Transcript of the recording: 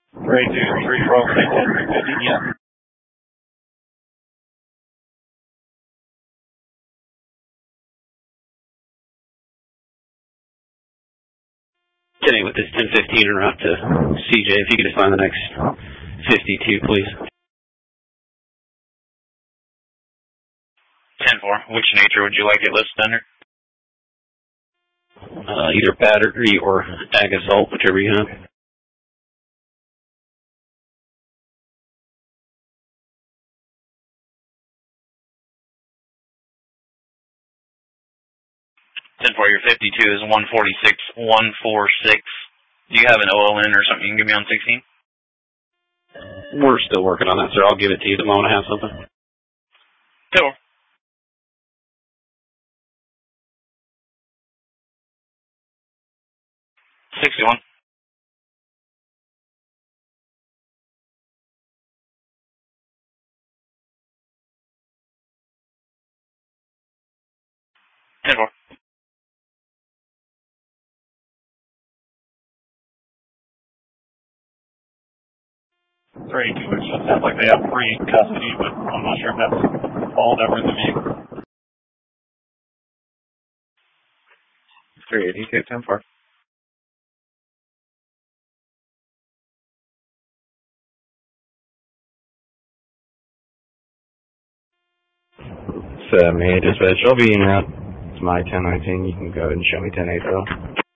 323 Royal State 10350, yeah. Getting with this 1015 and route to CJ, if you could just find the next 52, please. 10-4, which nature would you like it listed under? Either battery or ag assault, whichever you have. 10-4, your 52 is 146, 146. Do you have an OLN or something you can give me on 16? We're still working on that, sir. I'll give it to you the moment I have something. 10-4. 61. 10-4. 382, which sounds like they have free custody, but I'm not sure if that's all ever in the vehicle. 382, 10-4. May I dispatch? I'll be in route. It's my 1019. You can go ahead and show me 1080.